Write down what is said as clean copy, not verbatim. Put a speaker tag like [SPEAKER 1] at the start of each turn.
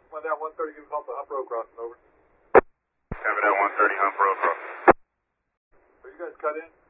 [SPEAKER 1] Find out 130, give us off the Hump Road crossing, over.
[SPEAKER 2] Copy that 130 Hump Road crossing.
[SPEAKER 1] Are you guys cut in?